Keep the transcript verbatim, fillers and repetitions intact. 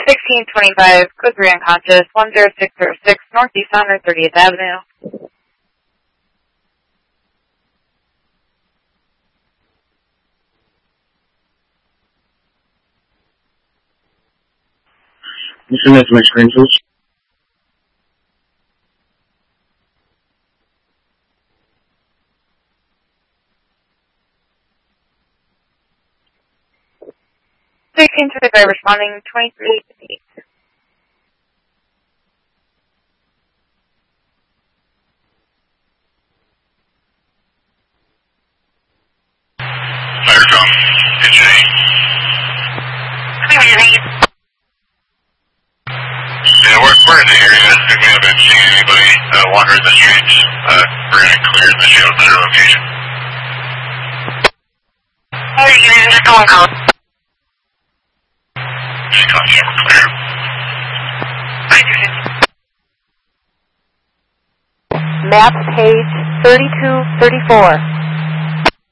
sixteen twenty-five, code three unconscious, one zero six zero six, Northeast one hundred thirtieth Avenue. Can you send that to my screen, please? sixteen twenty-five responding, twenty-three fifty-eight. Fire drum, H A. Yeah, we're, we're in the area. We haven't seen anybody uh, wandering the streets. Uh, we're going to clear the show better location. Hey, you can just go and call. Just copy, we're clear. Map page thirty-two thirty-four.